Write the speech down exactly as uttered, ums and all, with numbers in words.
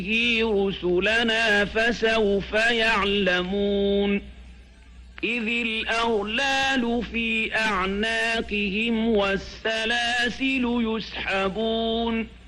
رسلنا فسوف يعلمون إذ الأغلال في أعناقهم والسلاسل يسحبون